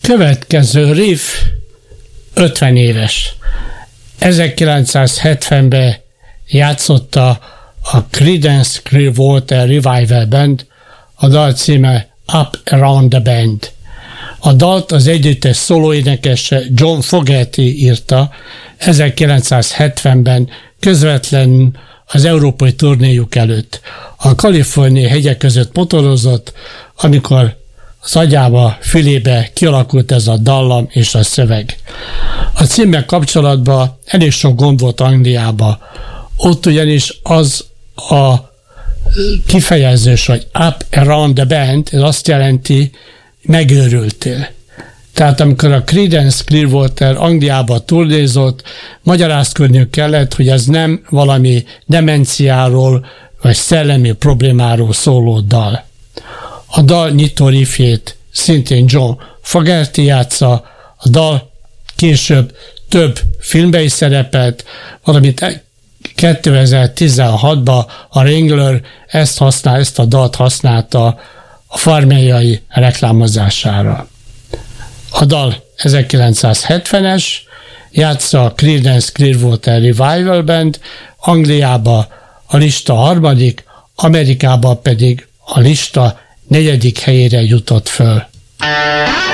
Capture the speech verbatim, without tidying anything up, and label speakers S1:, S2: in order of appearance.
S1: következő riff ötven éves. ezerkilencszázhetvenben játszotta a Creedence Clearwater Revival Band, a dal címe Up Around the Bend. A dalt az együttes szólóénekese John Fogerty írta ezerkilencszázhetvenben közvetlenül az európai turnéjuk előtt. A kaliforniai hegyek között motorozott, amikor az agyába, fülébe kialakult ez a dallam és a szöveg. A címmel kapcsolatban elég sok gond volt Angliában. Ott ugyanis az a kifejezés, hogy Up Around the Bend, ez azt jelenti, megőrültél. Tehát amikor a Creedence Clearwater Angliába turnézott, magyarázkodniuk kellett, hogy ez nem valami demenciáról vagy szellemi problémáról szóló dal. A dal nyitó riffjét szintén John Fogerty játsza, a dal később több filmbe is szerepelt, valamint kétezer-tizenhatban a Wrangler ezt, használ, ezt a dalt használta a farmerjai reklámozására. A dal ezerkilencszázhetvenes, játsza a Creedence Clearwater Revival Band, Angliába a lista harmadik, Amerikában pedig a lista negyedik helyére jutott föl.